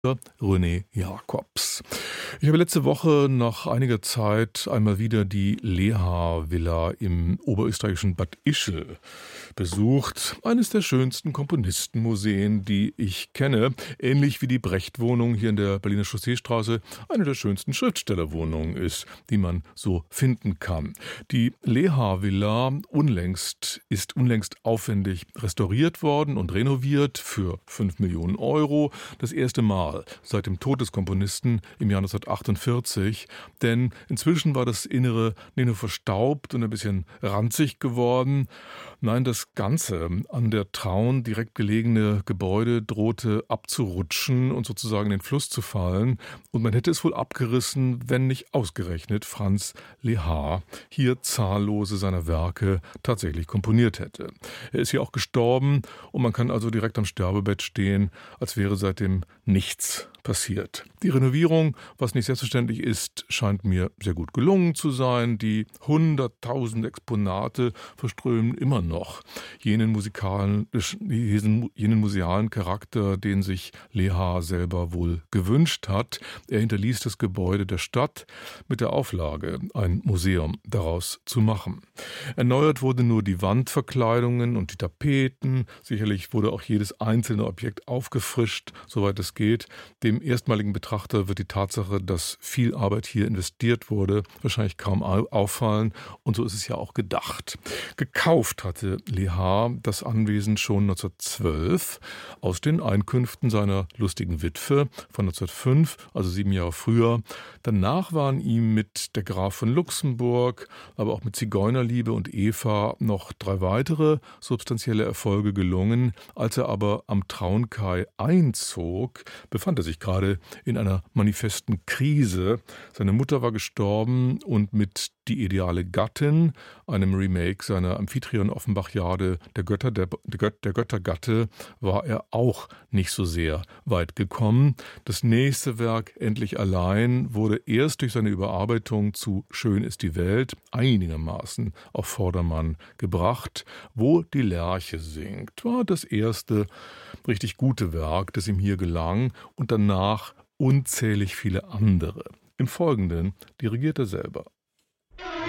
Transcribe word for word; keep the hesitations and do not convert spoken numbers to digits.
René Jacobs. Ich habe letzte Woche nach einiger Zeit einmal wieder die Lehár-Villa im oberösterreichischen Bad Ischl besucht. Eines der schönsten Komponistenmuseen, die ich kenne. Ähnlich wie die Brecht-Wohnung hier in der Berliner Chausseestraße eine der schönsten Schriftstellerwohnungen ist, die man so finden kann. Die Lehár-Villa unlängst ist unlängst aufwendig restauriert worden und renoviert für fünf Millionen Euro. Das erste Mal seit dem Tod des Komponisten im Jahr neunzehnhundertachtundvierzig, denn inzwischen war das Innere nicht nur verstaubt und ein bisschen ranzig geworden. Nein, das Ganze an der Traun direkt gelegene Gebäude drohte abzurutschen und sozusagen in den Fluss zu fallen. Und man hätte es wohl abgerissen, wenn nicht ausgerechnet Franz Lehár hier zahllose seiner Werke tatsächlich komponiert hätte. Er ist hier auch gestorben und man kann also direkt am Sterbebett stehen, als wäre seitdem nichts passiert. Die Renovierung, was nicht selbstverständlich ist, scheint mir sehr gut gelungen zu sein. Die hunderttausend Exponate verströmen immer noch jenen musikalen, jenen musealen Charakter, den sich Lehár selber wohl gewünscht hat. Er hinterließ das Gebäude der Stadt mit der Auflage, ein Museum daraus zu machen. Erneuert wurde nur die Wandverkleidungen und die Tapeten. Sicherlich wurde auch jedes einzelne Objekt aufgefrischt, soweit es geht. Dem erstmaligen Betrachter wird die Tatsache, dass viel Arbeit hier investiert wurde, wahrscheinlich kaum auffallen. Und so ist es ja auch gedacht. Gekauft hatte Lehár das Anwesen schon neunzehnhundertzwölf aus den Einkünften seiner lustigen Witwe von neunzehnhundertfünf, also sieben Jahre früher. Danach waren ihm mit Der Graf von Luxemburg, aber auch mit Zigeunerliebe und Eva noch drei weitere substanzielle Erfolge gelungen. Als er aber am Traunkai einzog, befand er sich gerade in einer manifesten Krise. Seine Mutter war gestorben und mit Die ideale Gattin, einem Remake seiner Amphitryon-Offenbach-Jade Der Götter, der, der Göttergatte, war er auch nicht so sehr weit gekommen. Das nächste Werk, Endlich allein, wurde erst durch seine Überarbeitung zu Schön ist die Welt einigermaßen auf Vordermann gebracht. Wo die Lerche singt, war das erste richtig gute Werk, das ihm hier gelang, und danach unzählig viele andere. Im Folgenden dirigiert er selber.